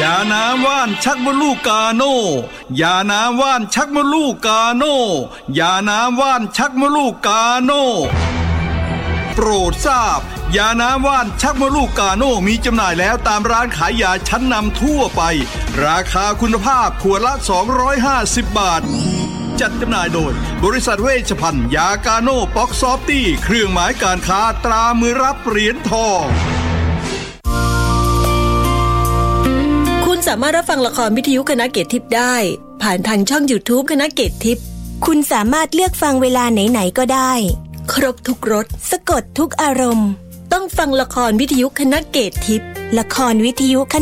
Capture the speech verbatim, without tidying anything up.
ยาน้ำว่านชักมดลูกกาโน่ยาน้ำว่านชักมดลูกกาโน่ยาน้ำว่านชักมดลูกกาโน่โปรดทราบยาน้ำว่านชักมดลูกกาโน่มีจำหน่ายแล้วตามร้านขายยาชั้นนำทั่วไปราคาคุณภาพขวดละสองร้อยห้าสิบบาทจัดจำหน่ายโดยบริษัทเวชภัณฑ์ยากาโน่ป๊อกซอฟตี้เครื่องหมายการค้าตรามือรับเหรียญทองคุณสามารถรับฟังละครวิทยุคณะเกตทิพย์ได้ผ่านทางช่อง YouTube คณะเกตทิพย์คุณสามารถเลือกฟังเวลาไหนๆก็ได้ครบทุกรสสะกดทุกอารมณ์ต้องฟังละครวิทยุคณะเกตทิพย์ละครวิทยุ